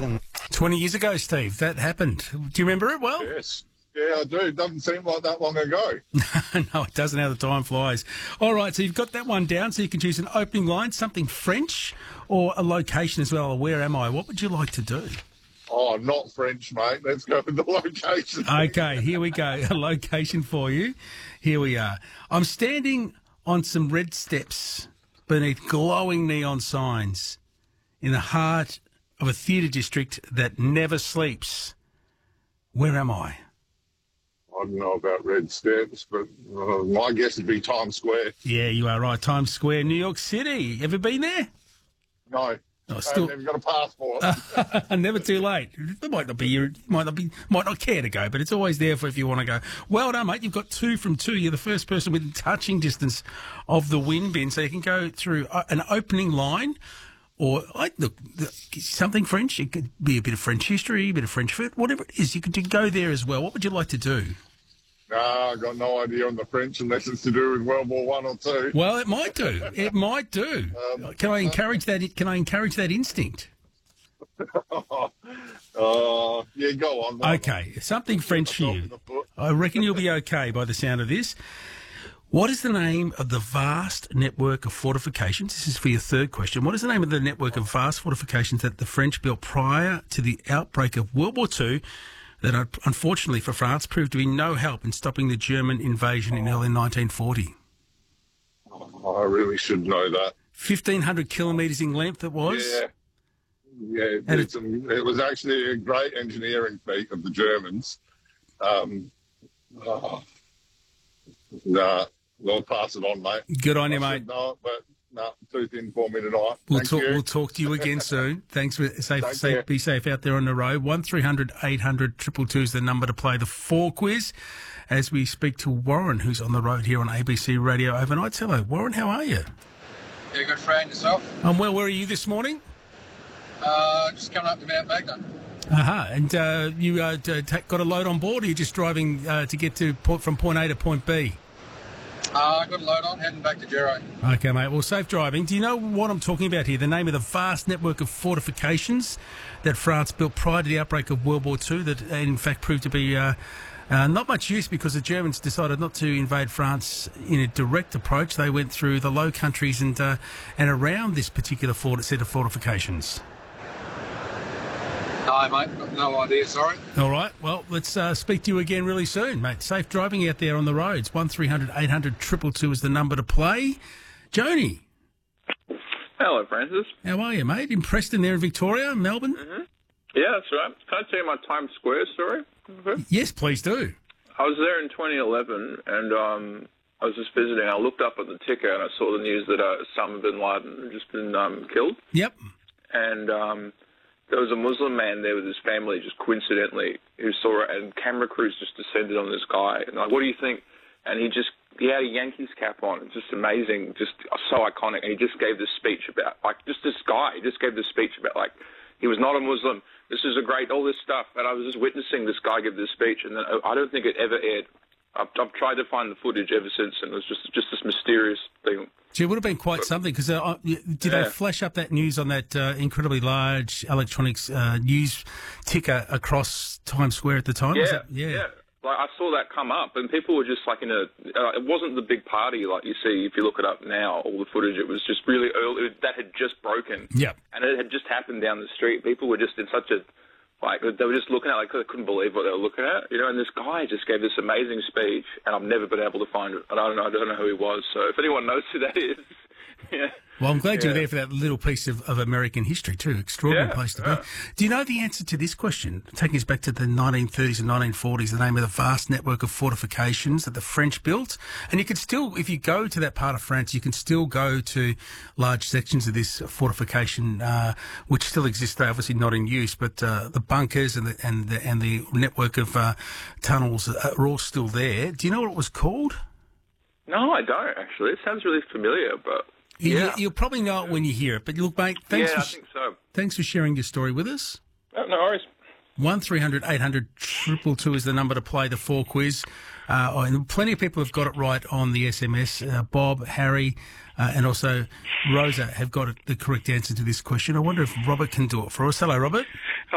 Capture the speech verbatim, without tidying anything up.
And twenty years ago, Steve, that happened. Do you remember it well? Yes. Yeah, I do. It doesn't seem like that long ago. No, it doesn't, how the time flies. All right, so you've got that one down, so you can choose an opening line, something French, or a location as well. Where am I? What would you like to do? Oh, not French, mate. Let's go with the location. Okay, here we go. A location for you. Here we are. I'm standing on some red steps beneath glowing neon signs in the heart of a theatre district that never sleeps. Where am I? I don't know about red steps, but uh, my guess would be Times Square. Yeah, you are right. Times Square, New York City. Ever been there? No. Oh, still... I've never got a passport. Never too late. It might not be you might not be might not care to go, but it's always there for if you want to go. Well done, mate. You've got two from two. You're the first person within touching distance of the win bin, so you can go through an opening line. Or, I, look, something French. It could be a bit of French history, a bit of French food, whatever it is. You could go there as well. What would you like to do? Nah, I've got no idea on the French unless it's to do with World War One or two. Well, it might do. It might do. Um, can I encourage that? Can I encourage that instinct? uh, yeah, go on. Okay, something French for you. I reckon you'll be okay by the sound of this. What is the name of the vast network of fortifications? This is for your third question. What is the name of the network of vast fortifications that the French built prior to the outbreak of World War Two that, unfortunately for France, proved to be no help in stopping the German invasion in early nineteen forty? Oh, I really should know that. fifteen hundred kilometres in length it was? Yeah. Yeah, it, it, it was actually a great engineering feat of the Germans. Um, oh, nah. Well, pass it on, mate. Good on you, I mate. Know it, but no, too thin for me tonight. We'll Thank talk. you. We'll talk to you again soon. Thanks for safe. Take safe care. Be safe out there on the road. One three hundred eight hundred triple two is the number to play the four quiz. As we speak to Warren, who's on the road here on A B C Radio overnight. Hello, Warren. How are you? Yeah, good friend. Yourself? I'm well. Where are you this morning? Uh, just coming up to Mount Magna. Aha. Uh-huh. And uh, you uh, t- t- got a load on board, or are you just driving uh, to get to point, from point A to point B? Uh, I got a load on, heading back to Gero. Okay, mate. Well, safe driving. Do you know what I'm talking about here? The name of the vast network of fortifications that France built prior to the outbreak of World War Two that, in fact, proved to be uh, uh, not much use because the Germans decided not to invade France in a direct approach. They went through the Low Countries and uh, and around this particular fort- set of fortifications. No, mate. Got no idea, sorry. All right. Well, let's uh, speak to you again really soon, mate. Safe driving out there on the roads. one three hundred eight hundred two two two is the number to play. Joni. Hello, Francis. How are you, mate? In Preston there in Victoria, Melbourne? Mm-hmm. Yeah, that's right. Can I tell you my Times Square story? Okay. Yes, please do. I was there in twenty eleven, and um, I was just visiting. I looked up at the ticker, and I saw the news that uh, Osama bin Laden had just been um, killed. Yep. And um, there was a Muslim man there with his family, just coincidentally, who saw it, and camera crews just descended on this guy. And like, what do you think? And he just, he had a Yankees cap on. It's just amazing, just so iconic. And he just gave this speech about, like, just this guy, he just gave this speech about, like, he was not a Muslim. This is a great, all this stuff. And I was just witnessing this guy give this speech, and then I don't think it ever aired. I've, I've tried to find the footage ever since, and it was just just this mysterious thing. So it would have been quite something, because uh, did Yeah. they flash up that news on that uh, incredibly large electronics uh, news ticker across Times Square at the time? Was Yeah, that, yeah. yeah. Like, I saw that come up, and people were just like in a. Uh, it wasn't the big party like you see if you look it up now. All the footage, it was just really early. That had just broken. Yep. And it had just happened down the street. People were just in such a. Like, they were just looking at it, like, they couldn't believe what they were looking at, you know, and this guy just gave this amazing speech, and I've never been able to find it, and I don't know, I don't know who he was, so if anyone knows who that is, yeah. Well, I'm glad yeah. you were there for that little piece of, of American history, too. Extraordinary Yeah, place to yeah. be. Do you know the answer to this question? Taking us back to the nineteen thirties and nineteen forties, the name of the vast network of fortifications that the French built. And you can still, if you go to that part of France, you can still go to large sections of this fortification, uh, which still exists, though obviously not in use, but uh, the bunkers and the, and the, and the network of uh, tunnels are all still there. Do you know what it was called? No, I don't, actually. It sounds really familiar, but... You, Yeah. You'll probably know it when you hear it. But look, mate, thanks, yeah, for, I think so. thanks for sharing your story with us. No, no worries. one three hundred eight hundred two two two is the number to play the four quiz. Uh, oh, and plenty of people have got it right on the S M S. Uh, Bob, Harry, uh, and also Rosa have got it, the correct answer to this question. I wonder if Robert can do it for us. Hello, Robert.